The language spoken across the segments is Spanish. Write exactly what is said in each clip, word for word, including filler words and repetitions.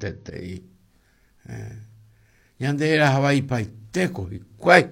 tete. Yande era Hawaii paiteco y cuay.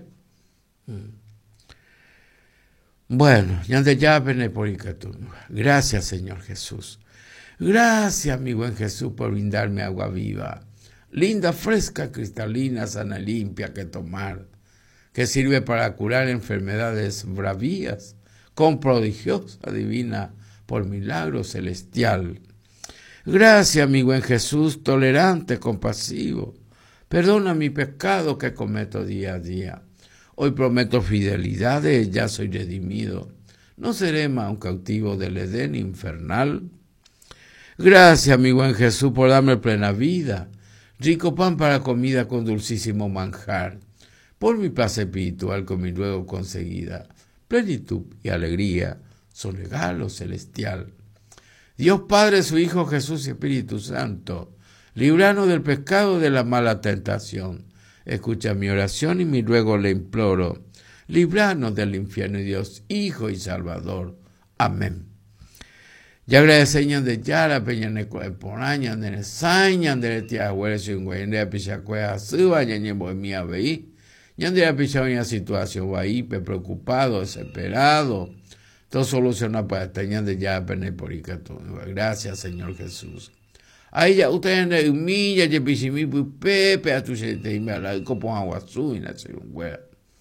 Bueno, yande ya vene por Icatunga. Gracias, Señor Jesús. Gracias, mi buen Jesús, por brindarme agua viva. Linda, fresca, cristalina, sana, limpia que tomar, que sirve para curar enfermedades bravías, con prodigiosa, divina, por milagro celestial. Gracias, mi buen Jesús, tolerante, compasivo. Perdona mi pecado que cometo día a día. Hoy prometo fidelidad, de ella soy redimido. No seré más un cautivo del Edén infernal. Gracias, mi buen Jesús, por darme plena vida. Rico pan para comida con dulcísimo manjar. Por mi paz espiritual con mi luego conseguida. Plenitud y alegría son regalo celestial. Dios Padre, su Hijo Jesús y Espíritu Santo, líbranos del pecado de la mala tentación. Escucha mi oración y mi ruego le imploro. Líbranos del infierno, Dios Hijo y Salvador. Amén. Ya agradeceñan de Yara, Peñane Poraña, de Sañan de Tia Hueles y Güende, Pichacuea, Suba, Yañe Bohemia Veí, Yandera Pichao en la situación, Guaípe, preocupado, desesperado. Todo soluciona para Teñan de Yara, Peñane Porica. Gracias, Señor Jesús. Ahí ya ustedes en humilla, ya pichimi, pues pepe, a tu se te me la copón aguazú y la según güera.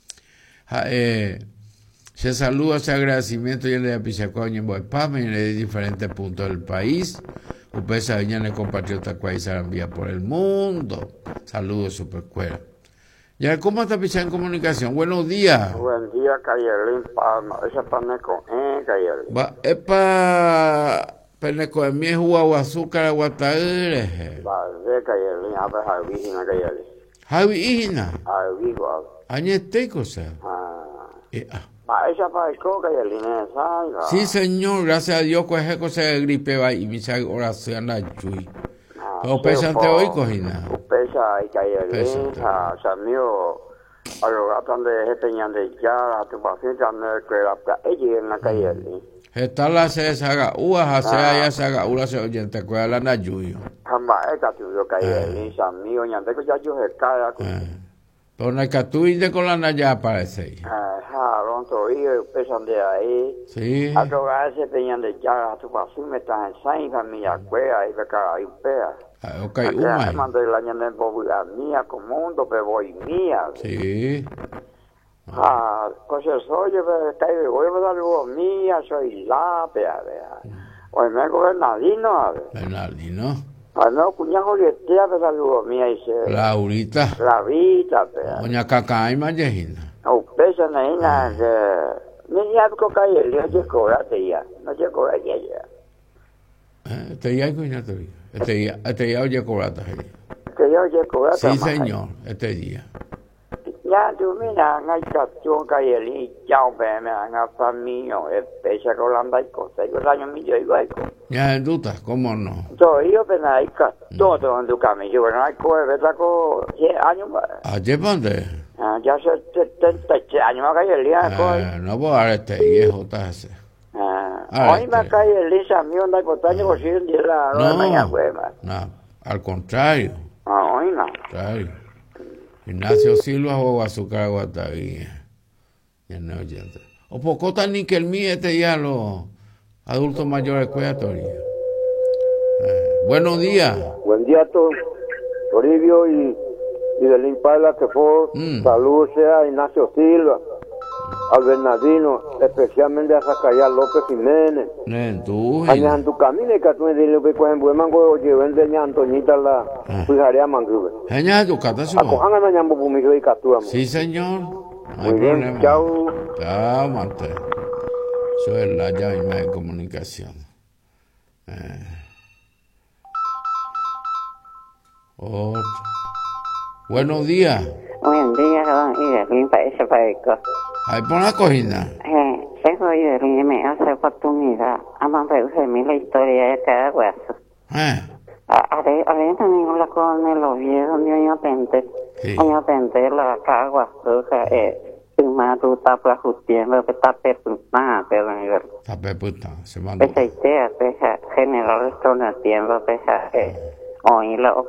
Eh. Se saluda ese agradecimiento y le apichacó en Boipame y en diferentes puntos del país. Ustedes saben, en el compatriota Cuayzarambía por el mundo. Saludos, Supercuera. Ya, ¿cómo está pichando en comunicación? Buenos días. Buen día, Cayelín Palma. Ese paneco, eh, Cayelín. Va, es para peneco de miel, jugo, azúcar, aguataire. Va, de Cayelín, a ver, Javi, Hina, Cayelín. Javi, Hina. Javi, guau. Añete, cosa. Ah. Eh, ah. Esa para el coca y el inesa. Sí, señor, gracias a Dios, coge cosa de gripe va y me hace oración a Chuy. O pesa ante hoy, cojina. Pesa y cae el inesa, samio. A lo gatan de jeteñan de ya, a tu paciente anda que la ella en la calle el. Está la se saga, ua hace ya saga, ura se oyente cuela la Nayuyo. Jamba eka tu yo cae el inesa, mío, ñande que ya yo se cae. Pero no hay que tú irte con la Naya aparece. Ajá, ronto y pesan de ahí. Sí. A tocar ese peñan de ya, a tu paso me estás en Sain, familia, cuea, y beca, y pea. Ah, ok, una. Me mandé la ñanda en bobula mía, con mundo, pero voy mía. Sí. Ah, cosas oye, pero cae, voy a dar algo mía, soy la, pea, vea. Hoy me hago Bernardino, a ver. Bernardino. Ah, no, cuñajo, le te a ver algo mía, y se. Laurita. Laurita, pea. Doña Cacay Mayejina. Oh, pesa na ina que ni ya ko kai el yo cobra te ya no yo cobra ya ya eh te ya con ya te este ya este ya oye cobrata que yo yo cobra sí señor este día ya tú mira ngai ka yo kai el chao pe me nga famío e pesa ko landa y cosa yo daño mi yo igual ya en duda cómo no to yo pe na ka todo en tu camino yo no hay co verdad co año ayer pande ah ya se setenta años más que el día eh, no voy a este viejo taje ah hoy me cae el lisa mío anda por taño por si un día la no mañana hueva no al contrario ah hoy no claro Ignacio Silva o azúcar aguatavía ya no oyente o poco tan ni que el mío este ya los adultos mayores cuidatorios eh, buenos días buen día a todos Toribio y y del Impala que fue mm. Salud sea a Ignacio Silva, mm. al Bernardino, especialmente a Zacayá López Jiménez. Nentu. Añan tu camino que tú me dices que cogen buen mango lleven de Antoñita la fijaría mangue. Añan tu cata su. Acojan a ñambo pumijo y captura. Sí, señor. Muy bien, chao. Chao, mante. Eso es la llave de comunicación. Eh. Otro. Buenos días. Buen día, don Idelín, para ese país. Ahí pon la cojina. Eh, eso Idelín me hace oportunidad. Vamos a ver la historia de cada hueso. Eh. Ahora también la con el Oviedo, donde yo aprendí. Yo aprendí la cagua, eh, prima tu tapa justiendo, que está perpuntada, pero nivel. Está perpuntada, se manda. Esa idea, general, esto no tiempo, eh, oí la